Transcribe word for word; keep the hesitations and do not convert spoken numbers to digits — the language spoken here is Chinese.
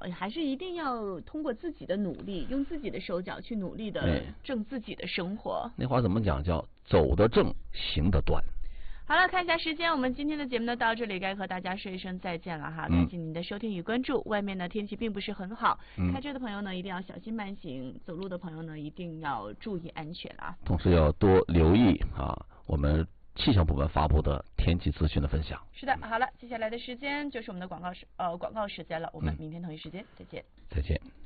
还是一定要通过自己的努力，用自己的手脚去努力的挣自己的生活。 那话怎么讲？叫走得正，行得端。 好了，看一下时间，我们今天的节目呢到这里该和大家说一声再见了哈，感谢您的收听与关注。外面呢天气并不是很好，嗯、开车的朋友呢一定要小心慢行，走路的朋友呢一定要注意安全啊。 同时要多留意啊我们气象部门发布的天气资讯的分享。 是的，好了，接下来的时间就是我们的广告时呃广告时间了，我们明天同一时间再见。 再见。